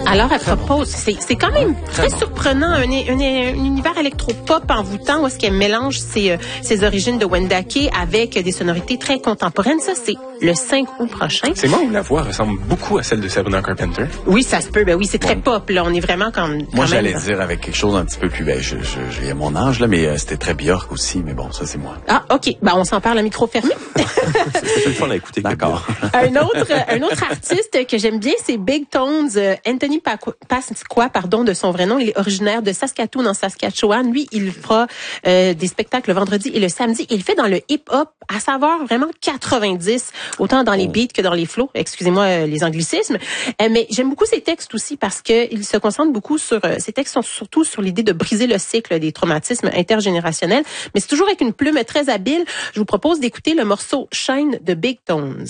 Alors, elle propose, c'est quand même très surprenant, un univers électropop envoûtant où est-ce qu'elle mélange ses origines de Wendake avec des sonorités très contemporaines. Ça, c'est le 5 août prochain. C'est moi où la voix ressemble beaucoup à celle de Sabrina Carpenter. Oui, ça se peut. Ben oui, c'est très pop, là. On est vraiment comme... Moi, j'allais dire avec quelque chose un petit peu plus... j'ai mon âge, là, mais c'était très Björk aussi, mais bon, ça, c'est moi. Ah, OK. Ben, on s'en parle à micro fermé. C'est le fun à écouter. D'accord. Un autre artiste que j'aime bien, c'est Big Tones, Anthony Pasqua, de son vrai nom. Il est originaire de Saskatoon, en Saskatchewan. Lui, il fera des spectacles le vendredi et le samedi. Il fait dans le hip-hop à savoir vraiment 90, autant dans les beats que dans les flows. Excusez-moi les anglicismes. Mais j'aime beaucoup ses textes aussi parce que il se concentre beaucoup sur... ses textes sont surtout sur l'idée de briser le cycle des traumatismes intergénérationnels. Mais c'est toujours avec une plume très habile. Je vous propose d'écouter le morceau Shine de Big Tones.